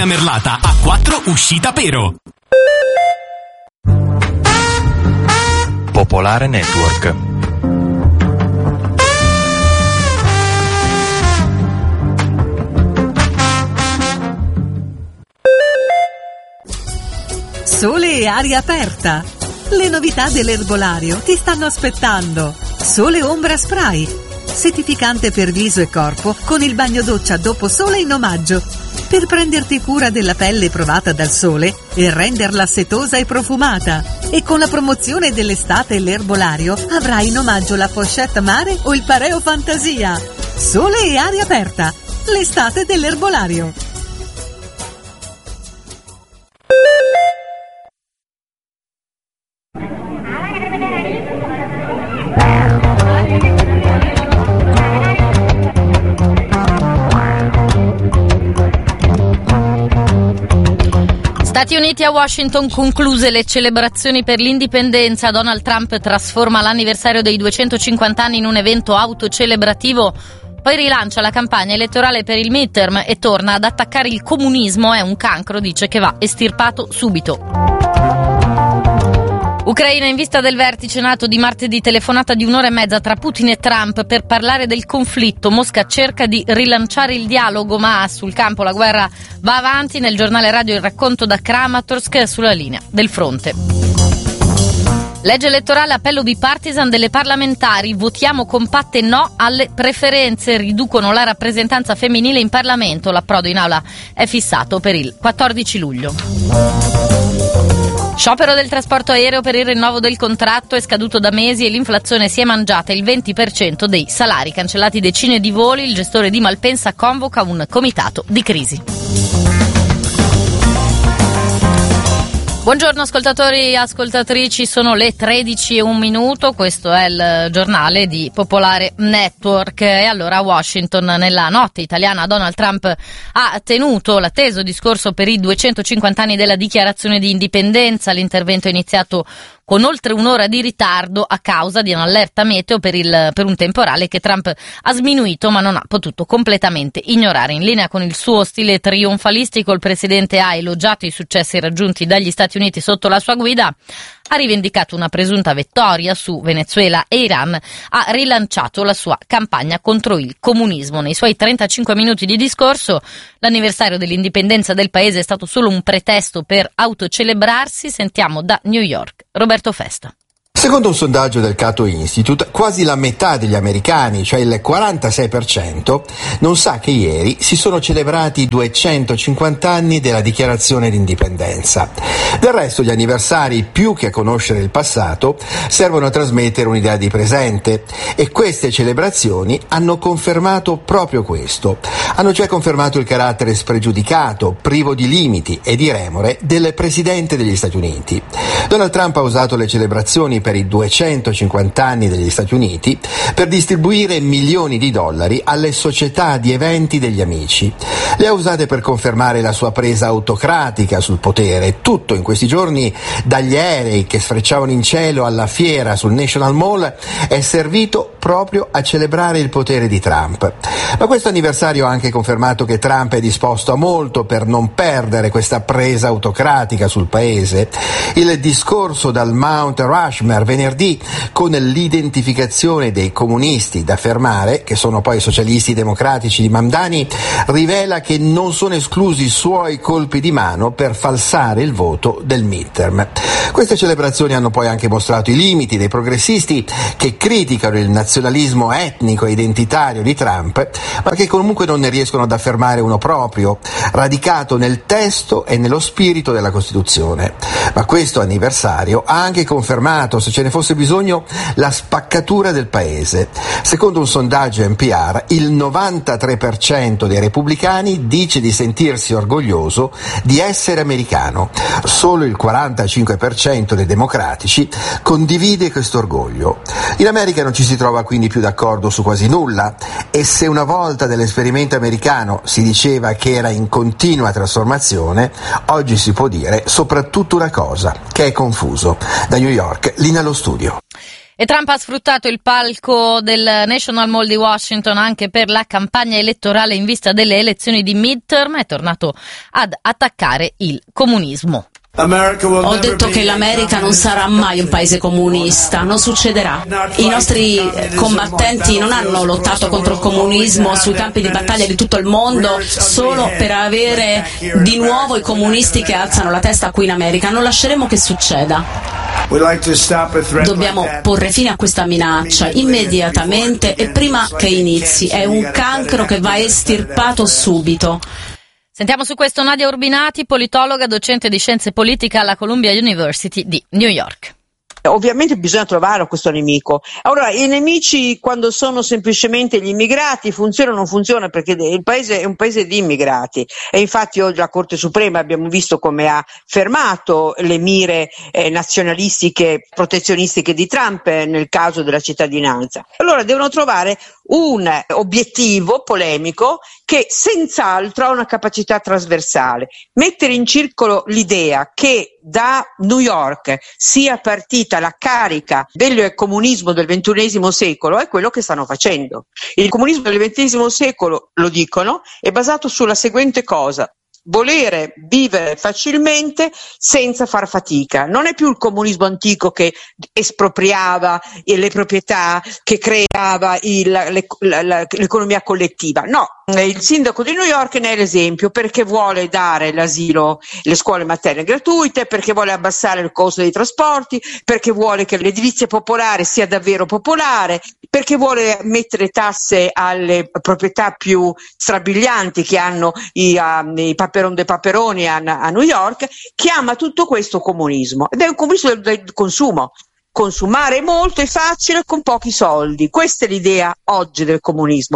Merlata a 4 uscita Pero. Popolare Network. Sole e aria aperta. Le novità dell'erbolario ti stanno aspettando. Sole Ombra Spray, settificante per viso e corpo con il bagno doccia dopo sole in omaggio, per prenderti cura della pelle provata dal sole e renderla setosa e profumata. E con la promozione dell'estate e l'erbolario avrai in omaggio la pochette mare o il pareo fantasia. Sole e aria aperta, l'estate dell'erbolario. Stati Uniti a Washington, concluse le celebrazioni per l'indipendenza. Donald Trump trasforma l'anniversario dei 250 anni in un evento autocelebrativo, poi rilancia la campagna elettorale per il midterm e torna ad attaccare il comunismo. È un cancro, dice, che va estirpato subito. Ucraina in vista del vertice NATO di martedì, telefonata di 1 ora e mezza tra Putin e Trump per parlare del conflitto. Mosca cerca di rilanciare il dialogo, ma sul campo la guerra va avanti. Nel giornale radio il racconto da Kramatorsk sulla linea del fronte. Legge elettorale, appello bipartisan delle parlamentari. Votiamo compatte no alle preferenze. Riducono la rappresentanza femminile in Parlamento. L'approdo in aula è fissato per il 14 luglio. Sciopero del trasporto aereo per il rinnovo del contratto è scaduto da mesi e l'inflazione si è mangiata il 20% dei salari. Cancellati decine di voli, il gestore di Malpensa convoca un comitato di crisi. Buongiorno ascoltatori e ascoltatrici, sono le 13:01, questo è il giornale di Popolare Network. E allora a Washington, nella notte italiana, Donald Trump ha tenuto l'atteso discorso per i 250 anni della dichiarazione di indipendenza. L'intervento è iniziato con oltre un'ora di ritardo a causa di un'allerta meteo per un temporale che Trump ha sminuito ma non ha potuto completamente ignorare. In linea con il suo stile trionfalistico, il presidente ha elogiato i successi raggiunti dagli Stati Uniti sotto la sua guida, ha rivendicato una presunta vittoria su Venezuela e Iran, ha rilanciato la sua campagna contro il comunismo. Nei suoi 35 minuti di discorso, l'anniversario dell'indipendenza del paese è stato solo un pretesto per autocelebrarsi. Sentiamo da New York Roberto Festa. Secondo un sondaggio del Cato Institute, quasi la metà degli americani, cioè il 46%, non sa che ieri si sono celebrati i 250 anni della dichiarazione d'indipendenza. Del resto, gli anniversari, più che a conoscere il passato, servono a trasmettere un'idea di presente, e queste celebrazioni hanno confermato proprio questo. Hanno cioè confermato il carattere spregiudicato, privo di limiti e di remore del Presidente degli Stati Uniti. Donald Trump ha usato le celebrazioni per i 250 anni degli Stati Uniti per distribuire milioni di dollari alle società di eventi degli amici. Le ha usate per confermare la sua presa autocratica sul potere. Tutto in questi giorni, dagli aerei che sfrecciavano in cielo alla fiera sul National Mall, è servito proprio a celebrare il potere di Trump. Ma questo anniversario ha anche confermato che Trump è disposto a molto per non perdere questa presa autocratica sul paese. Il discorso dal Mount Rushmore venerdì, con l'identificazione dei comunisti da fermare, che sono poi socialisti democratici di Mamdani, rivela che non sono esclusi suoi colpi di mano per falsare il voto del midterm. Queste celebrazioni hanno poi anche mostrato i limiti dei progressisti che criticano il nazionalismo etnico e identitario di Trump, ma che comunque non ne riescono ad affermare uno proprio, radicato nel testo e nello spirito della Costituzione. Ma questo anniversario ha anche confermato, se ce ne fosse bisogno, la spaccatura del paese. Secondo un sondaggio NPR, il 93% dei repubblicani dice di sentirsi orgoglioso di essere americano. Solo il 45% dei democratici condivide questo orgoglio. In America non ci si trova quindi più d'accordo su quasi nulla, e se una volta dell'esperimento americano si diceva che era in continua trasformazione, oggi si può dire soprattutto una cosa, che è confuso. Da New York, Lina allo studio. E Trump ha sfruttato il palco del National Mall di Washington anche per la campagna elettorale in vista delle elezioni di midterm. È tornato ad attaccare il comunismo. Ho detto che l'America non sarà mai un paese comunista, non succederà. I nostri combattenti non hanno lottato contro il comunismo sui campi di battaglia di tutto il mondo solo per avere di nuovo i comunisti che alzano la testa qui in America. Non lasceremo che succeda. Dobbiamo porre fine a questa minaccia immediatamente e prima che inizi. È un cancro che va estirpato subito. Sentiamo su questo Nadia Urbinati, politologa, docente di scienze politiche alla Columbia University di New York. Ovviamente bisogna trovare questo nemico. Allora, i nemici quando sono semplicemente gli immigrati funziona o non funziona, perché il paese è un paese di immigrati e infatti oggi la Corte Suprema abbiamo visto come ha fermato le mire nazionalistiche, protezionistiche di Trump nel caso della cittadinanza. Allora devono trovare un obiettivo polemico che senz'altro ha una capacità trasversale. Mettere in circolo l'idea che da New York sia partita la carica del comunismo del XXI secolo è quello che stanno facendo. Il comunismo del XX secolo, lo dicono, è basato sulla seguente cosa: volere vivere facilmente senza far fatica. Non è più il comunismo antico che espropriava le proprietà, che creava l'economia collettiva. No, il sindaco di New York ne è l'esempio, perché vuole dare l'asilo, le scuole materne gratuite, perché vuole abbassare il costo dei trasporti, perché vuole che l'edilizia popolare sia davvero popolare, perché vuole mettere tasse alle proprietà più strabilianti che hanno i Paperon dei Paperoni a New York. Chiama tutto questo comunismo ed è un comunismo del consumo. Consumare molto e facile con pochi soldi. Questa è l'idea oggi del comunismo.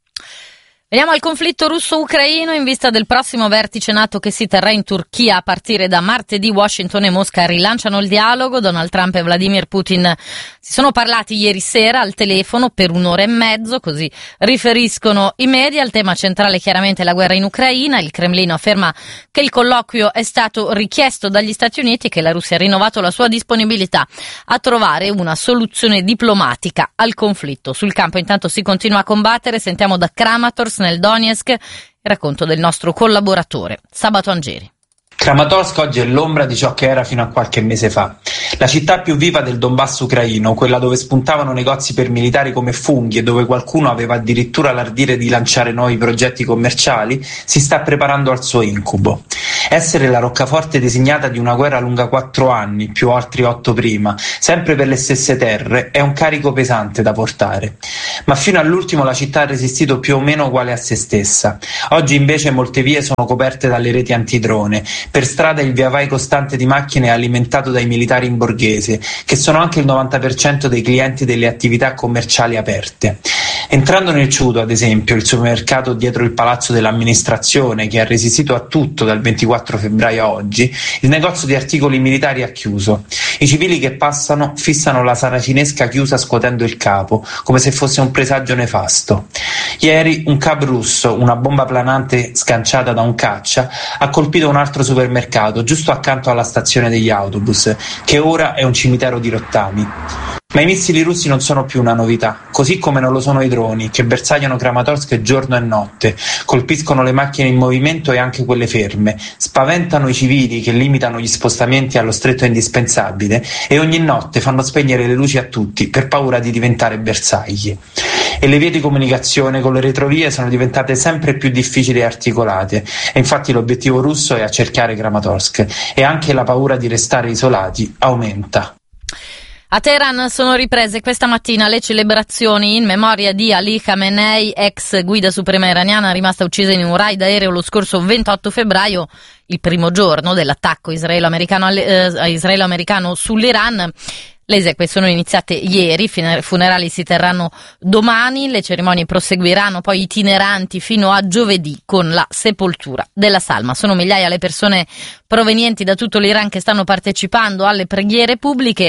Veniamo al conflitto russo-ucraino in vista del prossimo vertice NATO che si terrà in Turchia a partire da martedì. Washington e Mosca rilanciano il dialogo. Donald Trump e Vladimir Putin si sono parlati ieri sera al telefono per 1 ora e mezzo, così riferiscono i media. Il tema centrale è chiaramente la guerra in Ucraina. Il Cremlino afferma che il colloquio è stato richiesto dagli Stati Uniti e che la Russia ha rinnovato la sua disponibilità a trovare una soluzione diplomatica al conflitto. Sul campo intanto si continua a combattere. Sentiamo da Kramatorsk nel Donetsk il racconto del nostro collaboratore Sabato Angeri. Kramatorsk oggi è l'ombra di ciò che era fino a qualche mese fa. La città più viva del Donbass ucraino, quella dove spuntavano negozi per militari come funghi e dove qualcuno aveva addirittura l'ardire di lanciare nuovi progetti commerciali, si sta preparando al suo incubo. Essere la roccaforte designata di una guerra lunga 4 anni, più altri 8 prima, sempre per le stesse terre, è un carico pesante da portare. Ma fino all'ultimo la città ha resistito più o meno uguale a se stessa. Oggi invece molte vie sono coperte dalle reti antidrone. Per strada il viavai costante di macchine è alimentato dai militari in borghese, che sono anche il 90% dei clienti delle attività commerciali aperte. Entrando nel Ciudo, ad esempio, il supermercato dietro il palazzo dell'amministrazione, che ha resistito a tutto dal 24 febbraio a oggi, il negozio di articoli militari ha chiuso. I civili che passano fissano la saracinesca chiusa scuotendo il capo, come se fosse un presagio nefasto. Ieri un cab russo, una bomba planante sganciata da un caccia, ha colpito un altro supermercato giusto accanto alla stazione degli autobus, che ora è un cimitero di rottami. Ma i missili russi non sono più una novità, così come non lo sono i droni, che bersagliano Kramatorsk giorno e notte, colpiscono le macchine in movimento e anche quelle ferme, spaventano i civili che limitano gli spostamenti allo stretto indispensabile e ogni notte fanno spegnere le luci a tutti per paura di diventare bersagli. E le vie di comunicazione con le retrovie sono diventate sempre più difficili e articolate, e infatti l'obiettivo russo è accerchiare Kramatorsk, e anche la paura di restare isolati aumenta. A Teheran sono riprese questa mattina le celebrazioni in memoria di Ali Khamenei, ex guida suprema iraniana rimasta uccisa in un raid aereo lo scorso 28 febbraio, il primo giorno dell'attacco israelo-americano sull'Iran. Le esequie sono iniziate ieri, i funerali si terranno domani, le cerimonie proseguiranno poi itineranti fino a giovedì con la sepoltura della salma. Sono migliaia le persone provenienti da tutto l'Iran che stanno partecipando alle preghiere pubbliche.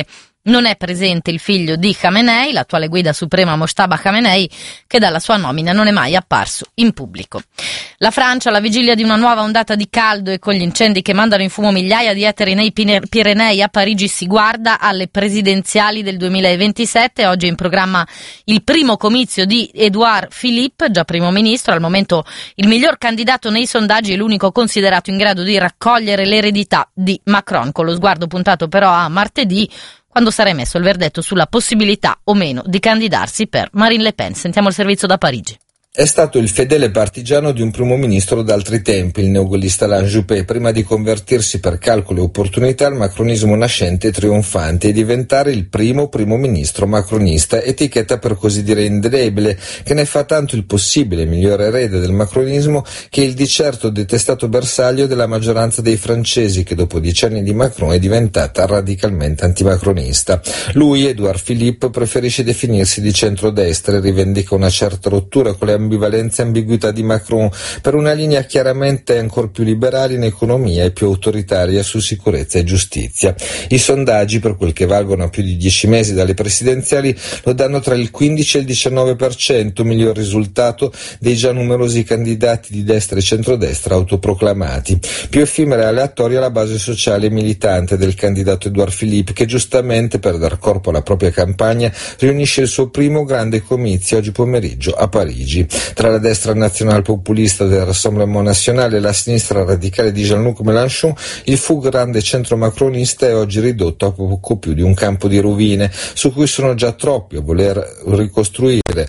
Non è presente il figlio di Khamenei, l'attuale guida suprema Mojtaba Khamenei, che dalla sua nomina non è mai apparso in pubblico. La Francia, alla vigilia di una nuova ondata di caldo e con gli incendi che mandano in fumo migliaia di ettari nei Pirenei, a Parigi si guarda alle presidenziali del 2027. Oggi è in programma il primo comizio di Édouard Philippe, già primo ministro, al momento il miglior candidato nei sondaggi e l'unico considerato in grado di raccogliere l'eredità di Macron, con lo sguardo puntato però a martedì, quando sarà emesso il verdetto sulla possibilità o meno di candidarsi per Marine Le Pen. Sentiamo il servizio da Parigi. È stato il fedele partigiano di un primo ministro d'altri tempi, il neogaullista Alain Juppé, prima di convertirsi per calcolo e opportunità al macronismo nascente e trionfante e diventare il primo ministro macronista, etichetta per così dire indelebile, che ne fa tanto il possibile migliore erede del macronismo che il di certo detestato bersaglio della maggioranza dei francesi, che dopo 10 anni di Macron è diventata radicalmente antimacronista. Lui, Édouard Philippe, preferisce definirsi di centrodestra e rivendica una certa rottura con le ambivalenza e ambiguità di Macron per una linea chiaramente ancor più liberale in economia e più autoritaria su sicurezza e giustizia. I sondaggi, per quel che valgono a più di 10 mesi dalle presidenziali, lo danno tra il 15 e il 19%, miglior risultato dei già numerosi candidati di destra e centrodestra autoproclamati. Più effimera e aleatoria la base sociale e militante del candidato Édouard Philippe, che giustamente, per dar corpo alla propria campagna, riunisce il suo primo grande comizio oggi pomeriggio a Parigi. Tra la destra nazional populista del Rassemblement National e la sinistra radicale di Jean-Luc Mélenchon, il fu grande centro macronista è oggi ridotto a poco più di un campo di rovine, su cui sono già troppi a voler ricostruire,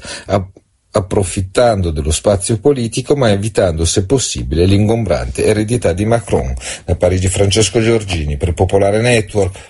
approfittando dello spazio politico ma evitando, se possibile, l'ingombrante eredità di Macron. Da Parigi, Francesco Giorgini per Popolare Network.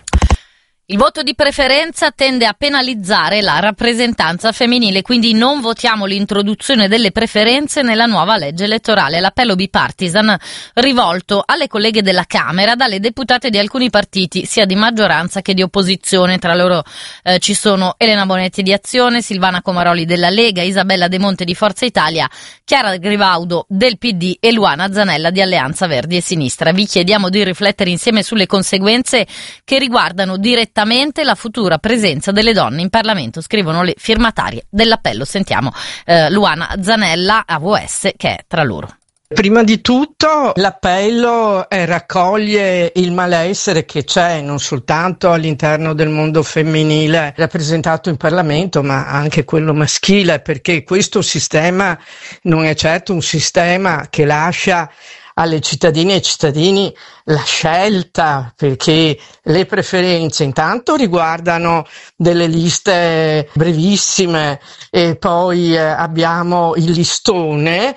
Il voto di preferenza tende a penalizzare la rappresentanza femminile, quindi non votiamo l'introduzione delle preferenze nella nuova legge elettorale. L'appello bipartisan rivolto alle colleghe della Camera dalle deputate di alcuni partiti, sia di maggioranza che di opposizione. Tra loro ci sono Elena Bonetti di Azione, Silvana Comaroli della Lega, Isabella De Monte di Forza Italia, Chiara Grivaudo del PD e Luana Zanella di Alleanza Verdi e Sinistra. Vi chiediamo di riflettere insieme sulle conseguenze che riguardano direttamente la futura presenza delle donne in Parlamento, scrivono le firmatarie dell'appello. Sentiamo Luana Zanella, AVS, che è tra loro. Prima di tutto l'appello raccoglie il malessere che c'è non soltanto all'interno del mondo femminile rappresentato in Parlamento, ma anche quello maschile, perché questo sistema non è certo un sistema che lascia alle cittadine e ai cittadini la scelta, perché le preferenze intanto riguardano delle liste brevissime e poi abbiamo il listone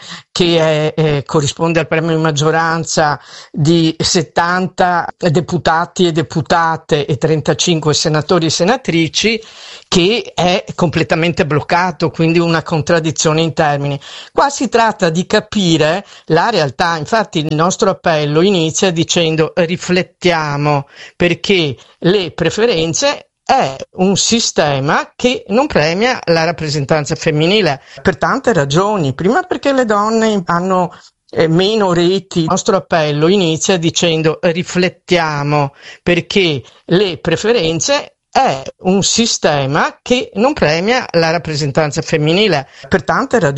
che corrisponde al premio di maggioranza di 70 deputati e deputate e 35 senatori e senatrici, che è completamente bloccato, quindi una contraddizione in termini. Qua si tratta di capire la realtà. Infatti il nostro appello inizia dicendo: riflettiamo, perché le preferenze è un sistema che non premia la rappresentanza femminile per tante ragioni. Prima, perché le donne hanno meno reti. Il nostro appello inizia dicendo: riflettiamo, perché le preferenze è un sistema che non premia la rappresentanza femminile per tante ragioni.